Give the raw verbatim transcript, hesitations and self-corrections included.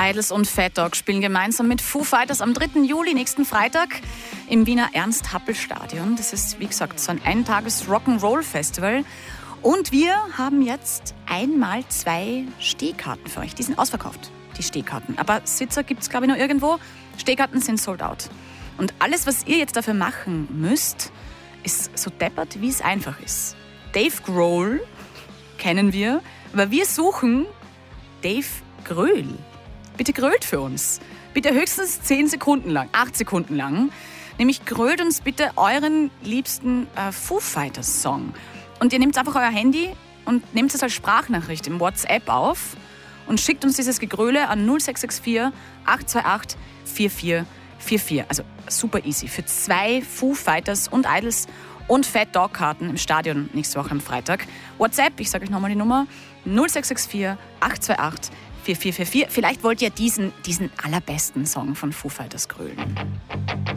Idols und Fat Dog spielen gemeinsam mit Foo Fighters am dritten Juli, nächsten Freitag, im Wiener Ernst-Happel-Stadion. Das ist, wie gesagt, so ein Eintages-Rock'n'Roll-Festival. Und wir haben jetzt einmal zwei Stehkarten für euch. Die sind ausverkauft, die Stehkarten. Aber Sitzer gibt es, glaube ich, noch irgendwo. Stehkarten sind sold out. Und alles, was ihr jetzt dafür machen müsst, ist so deppert, wie es einfach ist. Dave Grohl kennen wir, aber wir suchen Dave Grohl. Bitte grölt für uns. Bitte höchstens zehn Sekunden lang, acht Sekunden lang. Nämlich grölt uns bitte euren liebsten äh, Foo Fighters Song. Und ihr nehmt einfach euer Handy und nehmt es als Sprachnachricht im WhatsApp auf und schickt uns dieses Gegröle an null sechs sechs vier, acht zwei acht, vier vier vier vier. Also super easy. Für zwei Foo Fighters und Idols und Fat Dog Karten im Stadion nächste Woche am Freitag. WhatsApp, ich sage euch nochmal die Nummer, null sechs sechs vier, acht zwei acht, vier vier vier vier. Vielleicht wollt ihr diesen, diesen allerbesten Song von Foo Fighters grölen.